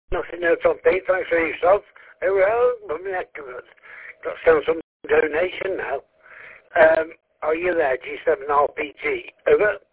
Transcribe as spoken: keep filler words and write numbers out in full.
Nothing else on Pete. Thanks for yourself. Oh, well, I'm not good. Got to send some donation now. Um, are you there, G seven R P T? Over.